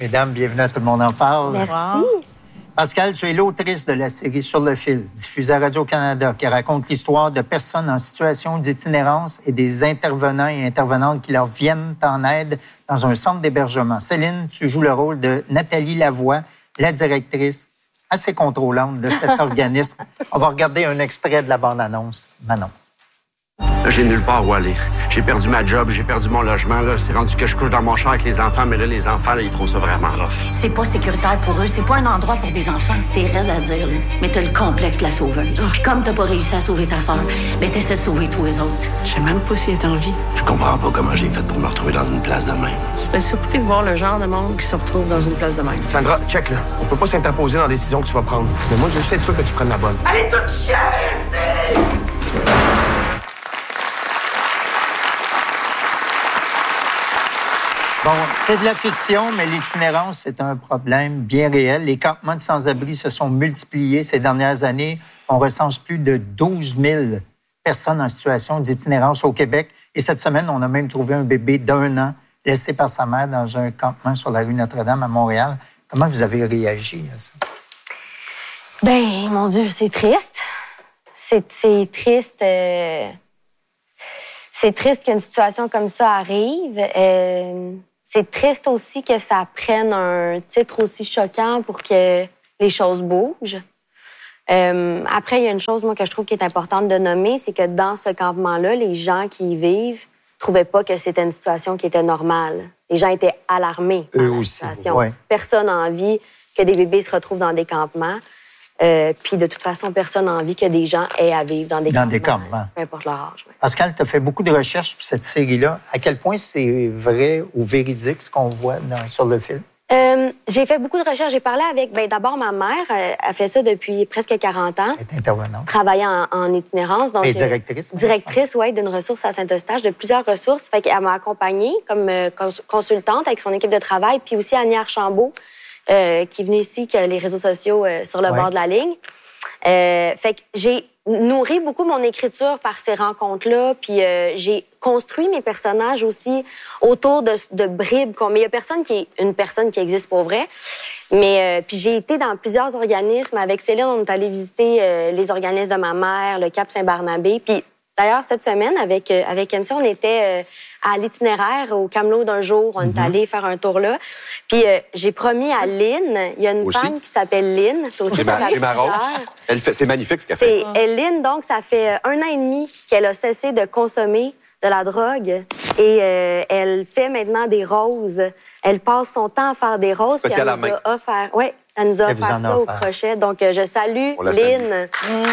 Mesdames, bienvenue à Tout le monde en parle. Merci. Pascal, tu es l'autrice de la série Sur le fil, diffusée à Radio-Canada, qui raconte l'histoire de personnes en situation d'itinérance et des intervenants et intervenantes qui leur viennent en aide dans un centre d'hébergement. Céline, tu joues le rôle de Nathalie Lavoie, la directrice assez contrôlante de cet organisme. On va regarder un extrait de la bande-annonce. Manon. Là, j'ai nulle part où aller. J'ai perdu ma job, j'ai perdu mon logement. Là, c'est rendu que je couche dans mon char avec les enfants, mais là, les enfants, là, ils trouvent ça vraiment rough. C'est pas sécuritaire pour eux, c'est pas un endroit pour des enfants. C'est raide à dire, là. Mais t'as le complexe de la sauveuse. Puis comme t'as pas réussi à sauver ta sœur, ben t'essaies de sauver tous les autres. Je sais même pas s'il est en vie. Je comprends pas comment j'ai fait pour me retrouver dans une place de même. Je serais surpris de voir le genre de monde qui se retrouve dans une place de même. Sandra, check, là. On peut pas s'interposer dans la décision que tu vas prendre. Mais moi, je veux juste être sûr que tu prennes la bonne. Allez, toute chier, restez! Bon, c'est de la fiction, mais l'itinérance, c'est un problème bien réel. Les campements de sans-abri se sont multipliés ces dernières années. On recense plus de 12 000 personnes en situation d'itinérance au Québec. Et cette semaine, on a même trouvé un bébé d'1 an laissé par sa mère dans un campement sur la rue Notre-Dame à Montréal. Comment vous avez réagi à ça? Ben, mon Dieu, c'est triste. C'est triste. C'est triste qu'une situation comme ça arrive. C'est triste aussi que ça prenne un titre aussi choquant pour que les choses bougent. Après, il y a une chose, moi, que je trouve qui est importante de nommer, c'est que dans ce campement-là, les gens qui y vivent trouvaient pas que c'était une situation qui était normale. Les gens étaient alarmés par la situation. Ouais. Personne n'a envie que des bébés se retrouvent dans des campements. Puis, de toute façon, personne n'a envie que des gens aient à vivre dans des campements. Peu importe leur âge. Ouais. Pascal, tu as fait beaucoup de recherches pour cette série-là. À quel point c'est vrai ou véridique ce qu'on voit sur le film? J'ai fait beaucoup de recherches. J'ai parlé avec, d'abord, ma mère. Elle fait ça depuis presque 40 ans. Elle est intervenante. Travaillant en itinérance. Donc, et directrice. Directrice, oui, d'une ressource à Saint-Eustache, de plusieurs ressources. Fait qu'elle m'a accompagnée comme consultante avec son équipe de travail. Puis aussi Annie Archambault, qui est venue ici, que les réseaux sociaux sur le bord de la ligne. Fait que j'ai nourri beaucoup mon écriture par ces rencontres-là, puis j'ai construit mes personnages aussi autour de bribes. Mais il y a une personne qui existe pour vrai. Mais puis j'ai été dans plusieurs organismes. Avec Céline, on est allé visiter les organismes de ma mère, le Cap Saint-Barnabé. Puis d'ailleurs, cette semaine, avec MC, on était à l'itinéraire au Camelot d'un jour. On est allé faire un tour là. Puis j'ai promis à Lynn, il y a une femme qui s'appelle Lynn. C'est marrant. C'est magnifique ce qu'elle fait. Lynn, donc, ça fait 1 an et demi qu'elle a cessé de consommer de la drogue et elle fait maintenant des roses. Elle passe son temps à faire des roses. Puis elle nous a offert, elle nous a offert ça au crochet. Donc, je salue Lynn.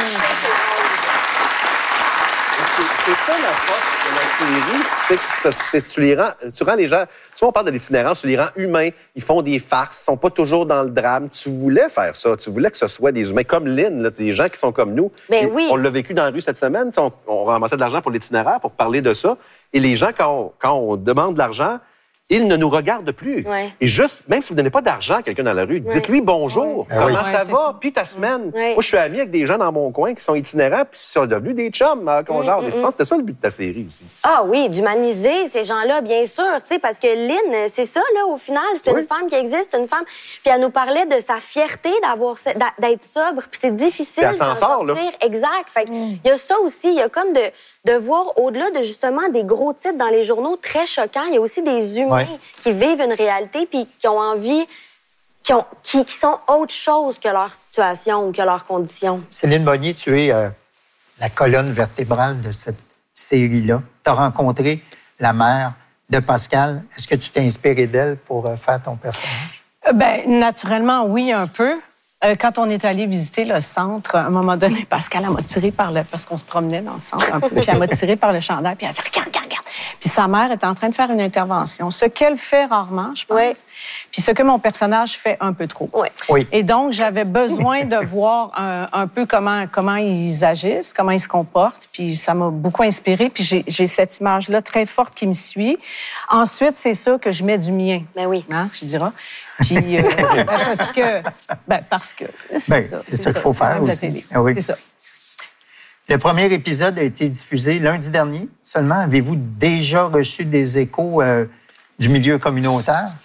C'est ça la force de la série, c'est que tu rends les gens... Tu vois, on parle de l'itinérance, tu les rends humains, ils font des farces, ils sont pas toujours dans le drame. Tu voulais faire ça, tu voulais que ce soit des humains comme Lynn, là, des gens qui sont comme nous. Ben oui. On l'a vécu dans la rue cette semaine, on ramassait de l'argent pour l'itinéraire, pour parler de ça. Et les gens, quand on demande de l'argent, ils ne nous regardent plus. Ouais. Et juste, même si vous ne donnez pas d'argent à quelqu'un dans la rue, dites-lui bonjour, comment ça va, puis ta semaine. Ouais. Moi, je suis ami avec des gens dans mon coin qui sont itinérants, puis ils sont devenus des chums, qu'on jase. Et je pense que c'était ça le but de ta série aussi. Ah oui, d'humaniser ces gens-là, bien sûr, tu sais, parce que Lynn, c'est ça, là, au final, c'est une femme qui existe, une femme. Puis elle nous parlait de sa fierté d'être sobre, puis c'est difficile elle s'en sort, là. Exact. Fait il y a ça aussi, il y a comme de voir au-delà de justement des gros titres dans les journaux très choquants, il y a aussi des humains qui vivent une réalité puis qui ont envie, qui sont autre chose que leur situation ou que leurs conditions. Céline Monnier, tu es la colonne vertébrale de cette série-là. Tu as rencontré la mère de Pascal. Est-ce que tu t'es inspiré d'elle pour faire ton personnage? Naturellement, oui, un peu. Quand on est allé visiter le centre, à un moment donné, Pascal, elle m'a tiré parce qu'on se promenait dans le centre un peu, puis elle m'a tiré par le chandail, puis elle a fait « Regarde! » Puis sa mère était en train de faire une intervention, ce qu'elle fait rarement, je pense, puis ce que mon personnage fait un peu trop. Oui. Et donc, j'avais besoin de voir un peu comment ils agissent, comment ils se comportent, puis ça m'a beaucoup inspirée, puis j'ai cette image-là très forte qui me suit. Ensuite, c'est ça que je mets du mien. Ben oui. Hein, tu diras. Puis, parce que c'est ça qu'il faut faire aussi. Oui. C'est ça. Le premier épisode a été diffusé lundi dernier. Seulement, avez-vous déjà reçu des échos du milieu communautaire?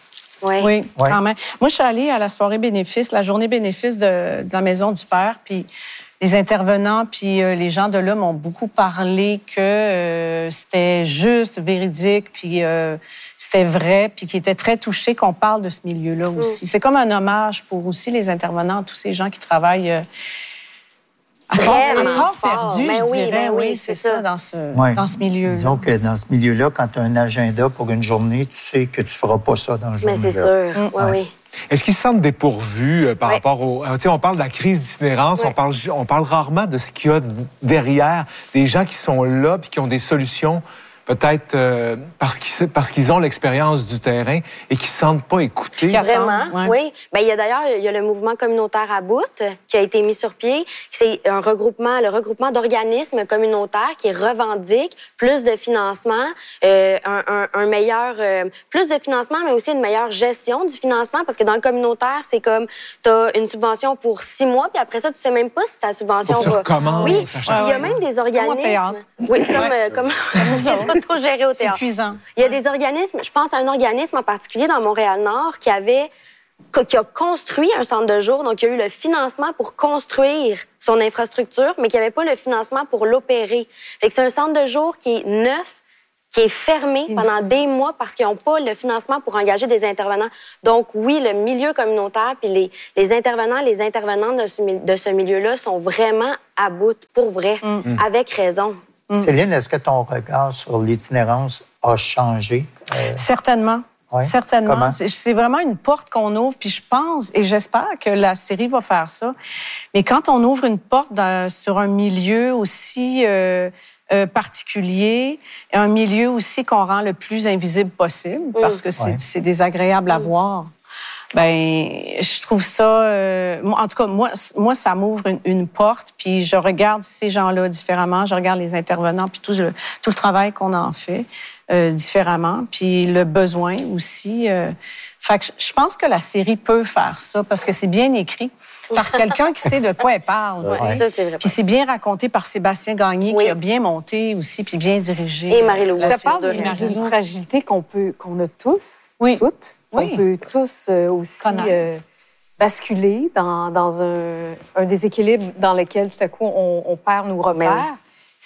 Oui, quand même. Moi, je suis allée à la soirée bénéfice, la journée bénéfice de la Maison du Père, puis les intervenants puis les gens de là m'ont beaucoup parlé que c'était juste, véridique, puis c'était vrai, puis qu'ils étaient très touchés qu'on parle de ce milieu-là aussi. C'est comme un hommage pour aussi les intervenants, tous ces gens qui travaillent à corps perdu, je dirais. Oui, c'est ça, dans ce milieu-là. Disons que dans ce milieu-là, quand tu as un agenda pour une journée, tu sais que tu ne feras pas ça dans la journée. Mais c'est sûr, oui. Est-ce qu'ils se sentent dépourvus par rapport au... Tu sais, on parle de la crise d'itinérance, on parle rarement de ce qu'il y a derrière, des gens qui sont là puis qui ont des solutions, peut-être parce qu'ils ont l'expérience du terrain et qui ne se sentent pas écoutés. Vraiment, oui. Bien, il y a le mouvement communautaire à bout qui a été mis sur pied. C'est le regroupement d'organismes communautaires qui revendique plus de financement, un meilleur... plus de financement, mais aussi une meilleure gestion du financement, parce que dans le communautaire, c'est comme tu as une subvention pour 6 mois, puis après ça, tu sais même pas si ta subvention va... Oui, il y a même des organismes... Oui, comme autogéré au théâtre. C'est cuisant. Il y a des organismes, je pense à un organisme en particulier dans Montréal-Nord qui a construit un centre de jour, donc il y a eu le financement pour construire son infrastructure, mais qui n'avait pas le financement pour l'opérer. Fait que c'est un centre de jour qui est neuf, qui est fermé pendant des mois parce qu'ils n'ont pas le financement pour engager des intervenants. Donc oui, le milieu communautaire puis les intervenants, les intervenantes de ce milieu-là sont vraiment à bout, pour vrai, avec raison. Céline, est-ce que ton regard sur l'itinérance a changé? Certainement. Ouais. Certainement. Comment? C'est vraiment une porte qu'on ouvre, puis je pense et j'espère que la série va faire ça. Mais quand on ouvre une porte sur un milieu aussi particulier, un milieu aussi qu'on rend le plus invisible possible, parce que c'est désagréable à voir, ben je trouve ça... en tout cas, moi ça m'ouvre une porte, puis je regarde ces gens-là différemment, je regarde les intervenants, puis tout le travail qu'on en fait différemment, puis le besoin aussi. Fait que je pense que la série peut faire ça, parce que c'est bien écrit par quelqu'un qui sait de quoi elle parle. Ça, c'est vrai. Puis c'est bien raconté par Sébastien Gagné, qui a bien monté aussi, puis bien dirigé. Et Marie-Louise. Ça parle d'une fragilité qu'on a tous, toutes. On peut tous aussi basculer dans un déséquilibre dans lequel, tout à coup, on perd nos repères.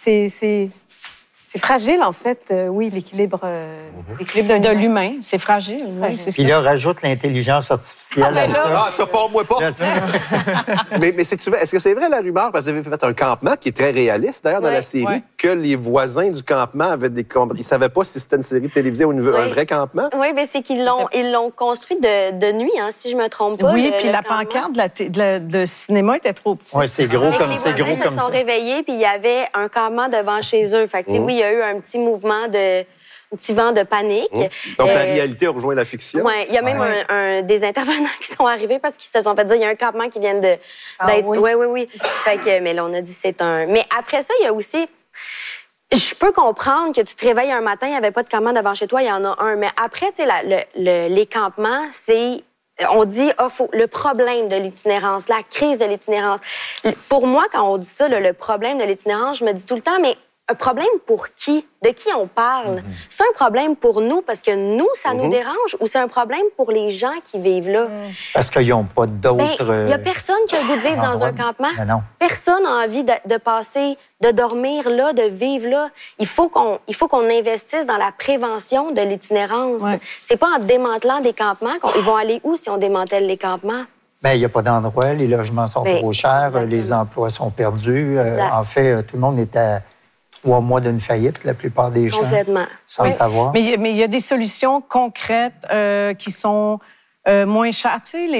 C'est fragile, en fait, l'équilibre de l'humain. C'est fragile, oui, c'est ça. Puis là, rajoute l'intelligence artificielle à ça. Ah, ça part moi pas! mais est-ce que c'est vrai, la rumeur, parce que vous avez fait un campement qui est très réaliste, d'ailleurs, dans la série, que les voisins du campement avaient ils savaient pas si c'était une série télévisée ou un vrai campement? Oui, mais c'est qu'ils l'ont construit de nuit, si je me trompe pas. Oui, puis la pancarte de cinéma était trop petite. Oui, c'est gros comme ça. Les voisins se sont réveillés, puis il y avait un campement devant chez eux. Fait que, oui, il y a eu un petit mouvement un petit vent de panique. Donc, la réalité a rejoint la fiction. Oui, il y a même des intervenants qui sont arrivés parce qu'ils se sont fait dire il y a un campement qui vient d'être... Oui. Fait que, mais là, on a dit c'est un... Mais après ça, il y a aussi... Je peux comprendre que tu te réveilles un matin, il n'y avait pas de campement devant chez toi, il y en a un. Mais après, tu sais, les campements, c'est... On dit, le problème de l'itinérance, la crise de l'itinérance. Pour moi, quand on dit ça, le problème de l'itinérance, je me dis tout le temps, mais un problème pour qui? De qui on parle? C'est un problème pour nous parce que nous, ça nous dérange, ou c'est un problème pour les gens qui vivent là? Parce qu'ils n'ont pas d'autres... Il n'y a personne qui a le goût de vivre dans un campement. Ben non. Personne n'a envie de passer, de dormir là, de vivre là. Il faut qu'on investisse dans la prévention de l'itinérance. Ouais. C'est pas en démantelant des campements. Ils vont aller où si on démantèle les campements? Bien, il n'y a pas d'endroit, les logements sont trop chers, exactement. Les emplois sont perdus. En fait, tout le monde est à 3 mois d'une faillite, la plupart des gens. Complètement. Sans le savoir. Mais il y a des solutions concrètes qui sont moins chères. Tu sais,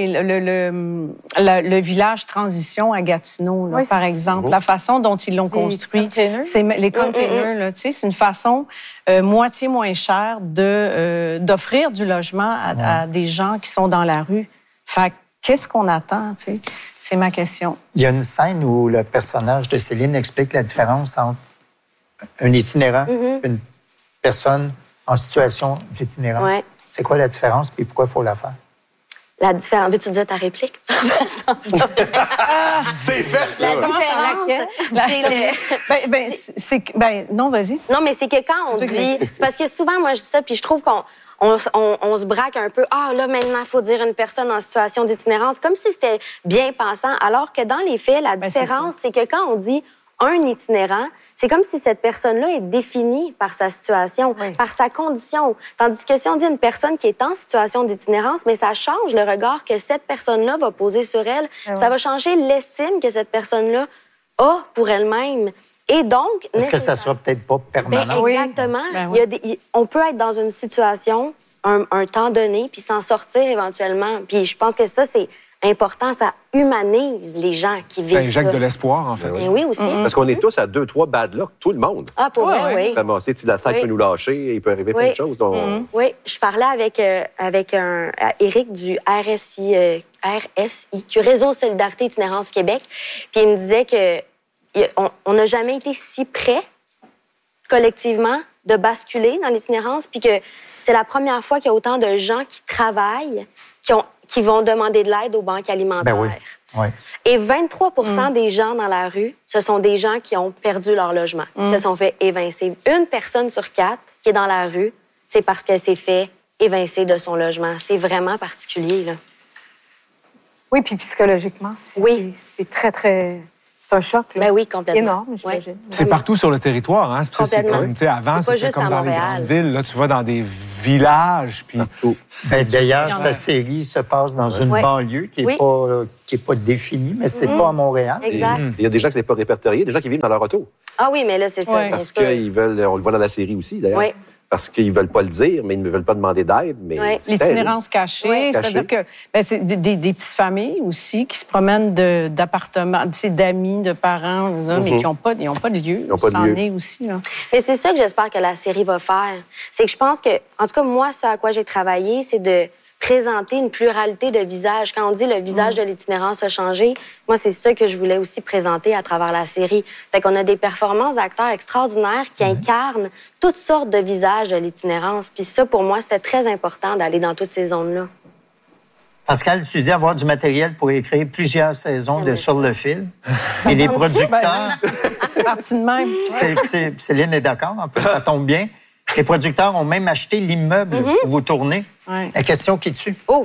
le village transition à Gatineau, là, par exemple, la façon dont ils l'ont construit, c'est les containers, là, tu sais, c'est une façon moitié moins chère d'offrir du logement à des gens qui sont dans la rue. Fait qu'est-ce qu'on attend, tu sais? C'est ma question. Il y a une scène où le personnage de Céline explique la différence entre un itinérant et une personne en situation d'itinérance. Ouais. C'est quoi la différence et pourquoi il faut la faire? La différence... Veux-tu dire ta réplique? C'est fait, ça! Non, vas-y. Non, mais c'est que quand on dit... C'est parce que souvent, moi, je dis ça, puis je trouve qu'on on se braque un peu. Ah, là, maintenant, il faut dire une personne en situation d'itinérance, comme si c'était bien pensant. Alors que dans les faits, la différence, c'est que quand on dit un itinérant, c'est comme si cette personne-là est définie par sa situation, par sa condition. Tandis que si on dit une personne qui est en situation d'itinérance, mais ça change le regard que cette personne-là va poser sur elle. Ça va changer l'estime que cette personne-là a pour elle-même. Et donc... Est-ce que ça sera peut-être pas permanent? Exactement. On peut être dans une situation un temps donné, puis s'en sortir éventuellement. Puis je pense que ça, c'est important. Ça humanise les gens qui vivent ça. Ça injecte de l'espoir, en fait. Oui, aussi. Parce qu'on est tous à 2-3 bad luck, tout le monde. Ah, pour vrai, oui. Ramasser, la tête peut nous lâcher, il peut arriver plein de choses. Donc... Oui, je parlais avec Éric du RSI, Réseau Solidarité Itinérance Québec, puis il me disait que on n'a jamais été si près, collectivement, de basculer dans l'itinérance, puis que c'est la première fois qu'il y a autant de gens qui travaillent, qui vont demander de l'aide aux banques alimentaires. Ben oui. Oui. Et 23 des gens dans la rue, ce sont des gens qui ont perdu leur logement, qui se sont fait évincer. 1 personne sur 4 qui est dans la rue, c'est parce qu'elle s'est fait évincer de son logement. C'est vraiment particulier, là. Oui, puis psychologiquement, c'est très, très... C'est un choc, là. Ben oui, complètement. Énorme, j'imagine. C'est partout sur le territoire, hein? C'est comme, avant, c'était comme dans les grandes villes. Là, tu vas dans des villages, puis partout. D'ailleurs, sa série se passe dans une banlieue qui est pas définie, mais c'est pas à Montréal. Exact. Il y a des gens qui ne sont pas répertoriés, des gens qui vivent dans leur auto. Ah oui, mais là, c'est ça. Parce qu'ils veulent, on le voit dans la série aussi, d'ailleurs. Oui. Parce qu'ils ne veulent pas le dire, mais ils ne veulent pas demander d'aide. L'itinérance cachée, c'est-à-dire que c'est des petites familles aussi qui se promènent d'appartements, d'amis, de parents, mais qui n'ont pas de lieu. Ça en est aussi. Là. Mais c'est ça que j'espère que la série va faire. C'est que je pense que, en tout cas, moi, ce à quoi j'ai travaillé, c'est de présenter une pluralité de visages. Quand on dit le visage de l'itinérance a changé, moi, c'est ça que je voulais aussi présenter à travers la série. Fait qu'on a des performances d'acteurs extraordinaires qui incarnent toutes sortes de visages de l'itinérance. Puis ça, pour moi, c'était très important d'aller dans toutes ces zones-là. Pascal, tu dis avoir du matériel pour écrire plusieurs saisons de Sur le fil. Et les producteurs... Partie de même. Céline est d'accord, en plus, ça tombe bien. Les producteurs ont même acheté l'immeuble où vous tournez. Ouais. La question qui tue. Oh!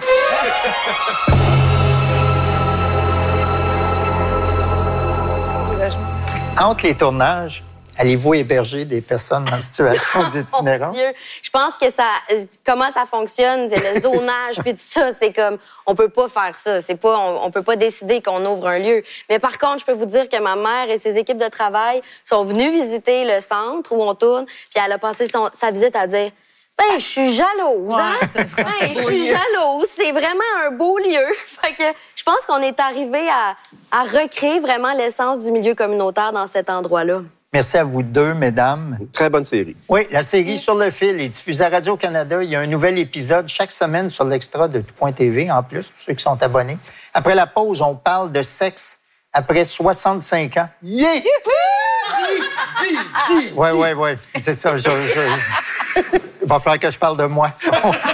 Entre les tournages, allez-vous héberger des personnes en situation d'itinérance? Je pense que comment ça fonctionne, c'est le zonage puis tout ça, c'est comme on peut pas faire ça, c'est pas on peut pas décider qu'on ouvre un lieu. Mais par contre, je peux vous dire que ma mère et ses équipes de travail sont venues visiter le centre où on tourne, puis elle a passé sa visite à dire ben, je suis jalouse, hein? Je suis jalouse. C'est vraiment un beau lieu. Fait que je pense qu'on est arrivé à recréer vraiment l'essence du milieu communautaire dans cet endroit-là. Merci à vous deux, mesdames. Très bonne série. Oui, la série Sur le fil est diffusée à Radio-Canada. Il y a un nouvel épisode chaque semaine sur l'extra de Tout.tv, en plus, pour ceux qui sont abonnés. Après la pause, on parle de sexe après 65 ans. Yeah! Oui. C'est ça. Il va falloir que je parle de moi.